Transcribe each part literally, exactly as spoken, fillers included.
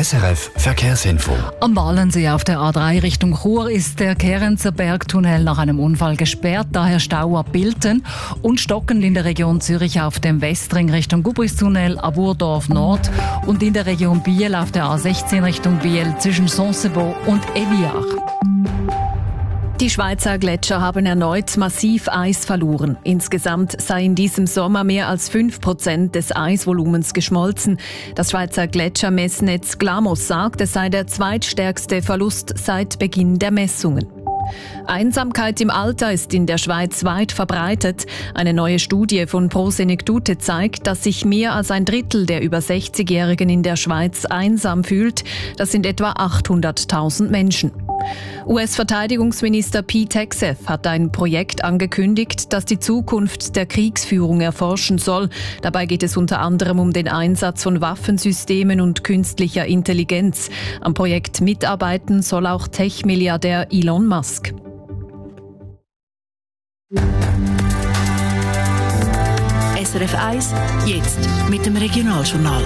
S R F Verkehrsinfo. Am Walensee auf der A drei Richtung Chur ist der Kerenzer Bergtunnel nach einem Unfall gesperrt, daher Stau ab Bilten und stockend in der Region Zürich auf dem Westring Richtung Gubristunnel, Aburdorf Nord und in der Region Biel auf der A sechzehn Richtung Biel zwischen Sonsebo und Eviach. Die Schweizer Gletscher haben erneut massiv Eis verloren. Insgesamt sei in diesem Sommer mehr als fünf Prozent des Eisvolumens geschmolzen. Das Schweizer Gletschermessnetz Glamos sagt, es sei der zweitstärkste Verlust seit Beginn der Messungen. Einsamkeit im Alter ist in der Schweiz weit verbreitet. Eine neue Studie von Prosenectute zeigt, dass sich mehr als ein Drittel der über sechzigjährigen in der Schweiz einsam fühlt. Das sind etwa achthunderttausend Menschen. U S-Verteidigungsminister Pete Hegseth hat ein Projekt angekündigt, das die Zukunft der Kriegsführung erforschen soll. Dabei geht es unter anderem um den Einsatz von Waffensystemen und künstlicher Intelligenz. Am Projekt mitarbeiten soll auch Tech-Milliardär Elon Musk. S R F eins, jetzt mit dem Regionaljournal.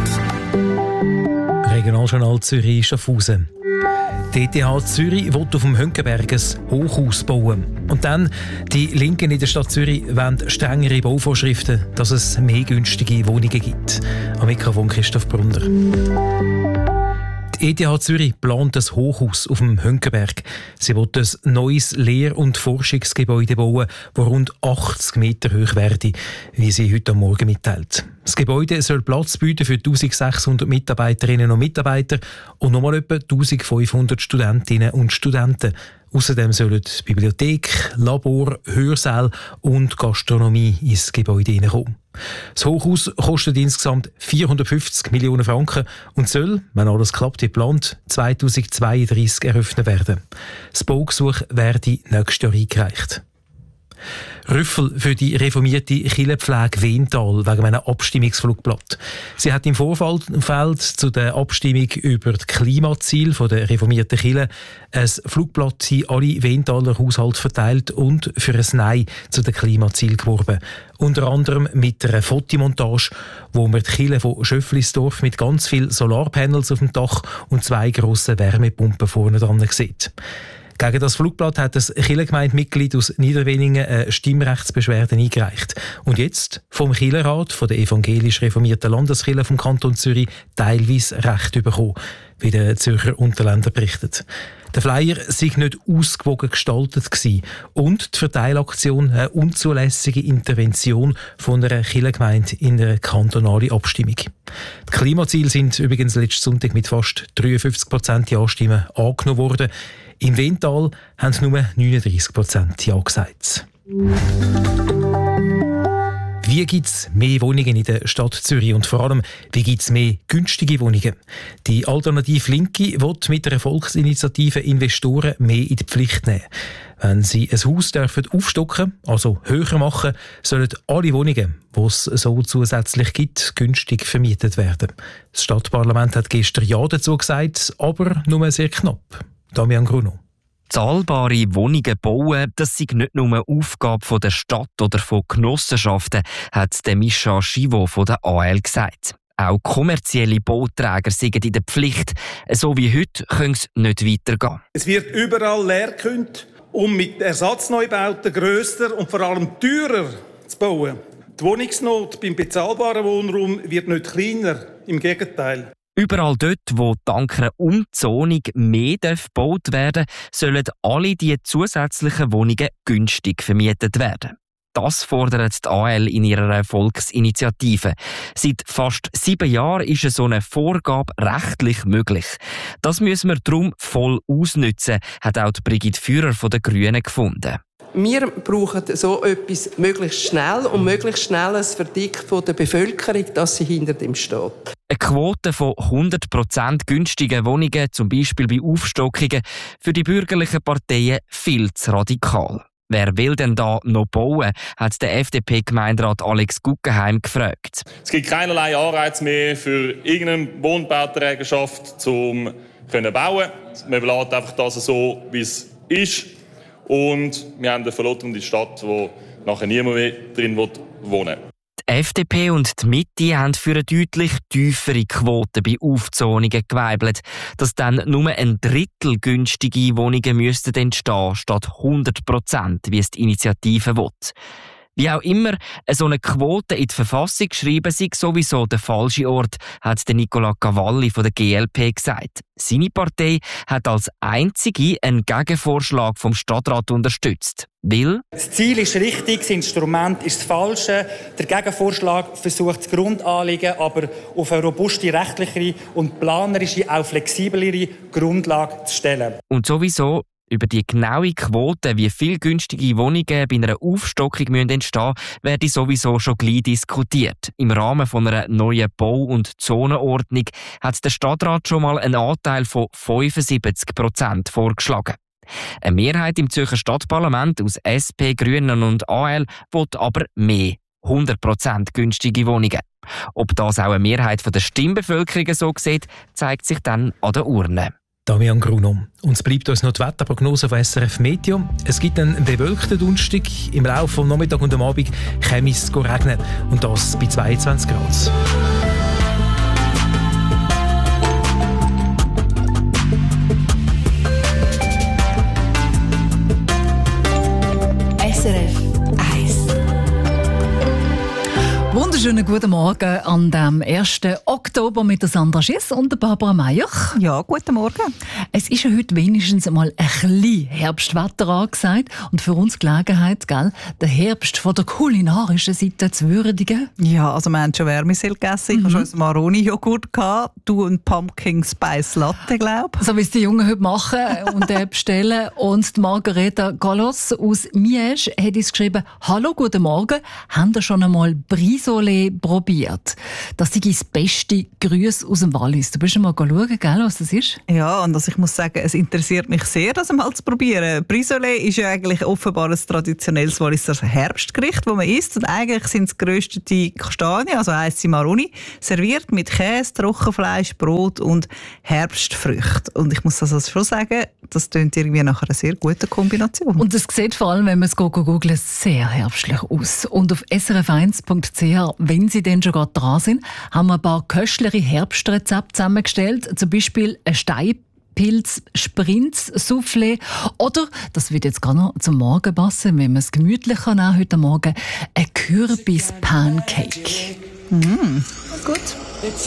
Regionaljournal Zürich Schaffhausen. Die E T H Zürich will auf dem Hönkenberg ein Hochhaus bauen. Und dann, die Linken in der Stadt Zürich wollen strengere Bauvorschriften, dass es mehr günstige Wohnungen gibt. Am Mikrofon Christoph Brunner. Die E T H Zürich plant ein Hochhaus auf dem Hönkenberg. Sie will ein neues Lehr- und Forschungsgebäude bauen, das rund achtzig Meter hoch werde, wie sie heute Morgen mitteilt. Das Gebäude soll Platz bieten für eintausendsechshundert Mitarbeiterinnen und Mitarbeiter und nochmal etwa eintausendfünfhundert Studentinnen und Studenten. Außerdem sollen Bibliothek, Labor, Hörsaal und Gastronomie ins Gebäude hineinkommen. Das Hochhaus kostet insgesamt vierhundertfünfzig Millionen Franken und soll, wenn alles klappt wie geplant, zweitausendzweiunddreißig eröffnet werden. Das Baugesuch werde nächstes Jahr eingereicht. Rüffel für die reformierte Kirchenpflege Wental wegen einem Abstimmungsflugblatt. Sie hat im Vorfeld zu der Abstimmung über das Klimaziel der reformierten Kirche ein Flugblatt in alle Wentaler Haushalte verteilt und für ein Nein zu den Klimazielen geworben. Unter anderem mit einer Fotomontage, wo man die Kirche von Schöfflisdorf mit ganz vielen Solarpanels auf dem Dach und zwei grossen Wärmepumpen vorne dran sieht. Gegen das Flugblatt hat das Kirchengemeindemitglied aus Niederweningen eine Stimmrechtsbeschwerde eingereicht. Und jetzt vom Kirchenrat von der evangelisch reformierten Landeskirche vom Kanton Zürich teilweise Recht bekommen, wie der Zürcher Unterländer berichtet. Der Flyer sei nicht ausgewogen gestaltet gewesen und die Verteilaktion eine unzulässige Intervention von einer Kirchengemeinde in eine kantonale Abstimmung. Die Klimaziele sind übrigens letzten Sonntag mit fast dreiundfünfzig Prozent Ja-Stimmen angenommen worden. Im Wental haben nur neununddreißig Prozent Ja gesagt. Wie gibt es mehr Wohnungen in der Stadt Zürich und vor allem, wie gibt es mehr günstige Wohnungen? Die Alternative Linke will mit der Volksinitiative Investoren mehr in die Pflicht nehmen. Wenn sie ein Haus dürfen aufstocken, also höher machen, sollen alle Wohnungen, die es so zusätzlich gibt, günstig vermietet werden. Das Stadtparlament hat gestern Ja dazu gesagt, aber nur sehr knapp. Damian Gruno. Zahlbare Wohnungen bauen, das ist nicht nur eine Aufgabe der Stadt oder von Genossenschaften, hat Mischa Schivo von der A L gesagt. Auch kommerzielle Bauträger sind in der Pflicht. So wie heute können es nicht weitergehen. Es wird überall leer gekündigt, um mit Ersatzneubauten grösser und vor allem teurer zu bauen. Die Wohnungsnot beim bezahlbaren Wohnraum wird nicht kleiner, im Gegenteil. Überall dort, wo dank einer Umzonung mehr gebaut werden darf, sollen alle diese zusätzlichen Wohnungen günstig vermietet werden. Das fordert die A L in ihrer Volksinitiative. Seit fast sieben Jahren ist so eine Vorgabe rechtlich möglich. Das müssen wir darum voll ausnutzen, hat auch Brigitte Führer von den Grünen gefunden. Wir brauchen so etwas möglichst schnell und möglichst schnell ein Verdick von der Bevölkerung, dass sie hinter dem steht. Eine Quote von hundert Prozent günstigen Wohnungen, zum Beispiel bei Aufstockungen, für die bürgerlichen Parteien viel zu radikal. Wer will denn da noch bauen, hat der F D P-Gemeinderat Alex Guggenheim gefragt. Es gibt keinerlei Anreiz mehr für irgendeine Wohnbauträgerschaft, um zu bauen. Man lässt einfach das so, wie es ist. Und wir haben eine verlotternde Stadt, wo nachher niemand mehr drin wohnen will. Die F D P und die Mitte haben für eine deutlich tiefere Quote bei Aufzonungen geweibelt, dass dann nur ein Drittel günstige Wohnungen müssten entstehen statt hundert Prozent, wie es die Initiative will. Wie auch immer, so eine Quote in die Verfassung schreiben sei sowieso der falsche Ort, hat Nicola Cavalli von der G L P gesagt. Seine Partei hat als einzige einen Gegenvorschlag vom Stadtrat unterstützt. Weil das Ziel ist richtig, das Instrument ist das falsche. Der Gegenvorschlag versucht das Grundanliegen aber auf eine robuste rechtliche und planerische, auch flexiblere Grundlage zu stellen. Und sowieso über die genaue Quote, wie viele günstige Wohnungen bei einer Aufstockung entstehen müssen, werde sowieso schon gleich diskutiert. Im Rahmen von einer neuen Bau- und Zonenordnung hat der Stadtrat schon mal einen Anteil von fünfundsiebzig Prozent vorgeschlagen. Eine Mehrheit im Zürcher Stadtparlament aus S P, Grünen und A L will aber mehr, hundert Prozent günstige Wohnungen. Ob das auch eine Mehrheit der Stimmbevölkerung so sieht, zeigt sich dann an der Urne. Damian Gruno. Und es bleibt uns noch die Wetterprognose von S R F Meteo. Es gibt einen bewölkten Donnerstag. Im Laufe des Nachmittags und am Abend käme es regnen. Und das bei zweiundzwanzig Grad. S R F eins. Wunderschönen guten Morgen an dem ersten Oktober mit der Sandra Schiss und der Barbara Meier. Ja, guten Morgen. Es ist ja heute wenigstens einmal ein bisschen Herbstwetter angesagt und für uns Gelegenheit, gell, den Herbst von der kulinarischen Seite zu würdigen. Ja, also wir haben schon Wärmesel gegessen, ich Mhm. hatte schon einen Maroni-Joghurt gehabt, du einen Pumpkin Spice Latte, glaube ich. So wie es die Jungen heute machen und den bestellen. Und die Margareta Gallos aus Miege hat uns geschrieben: «Hallo, guten Morgen, habt ihr schon einmal Brisolé probiert?» Das ist das beste Grüß aus dem Wallis. Du bist schon mal schauen, gell, was das ist? Ja, und also ich muss sagen, es interessiert mich sehr, das mal zu probieren. Brisolé ist ja eigentlich offenbar ein traditionelles Walliser Herbstgericht, das man isst. Und eigentlich sind es geröstete Kastanien, also heisse Maroni, serviert mit Käse, Trockenfleisch, Brot und Herbstfrüchten. Und ich muss also schon sagen, das klingt irgendwie nach einer sehr guten Kombination. Und es sieht vor allem, wenn man es googelt, sehr herbstlich aus. Und auf s r f eins punkt c h, wenn Sie denn schon gerade dran sind, haben wir ein paar köstliche Herbstrezepte zusammengestellt. Zum Beispiel ein Steinpilz Sprinz Soufflé oder, das wird jetzt gerade noch zum Morgen passen, wenn man es gemütlich kann, auch heute Morgen, ein Kürbis Pancake. Mm. Gut. It's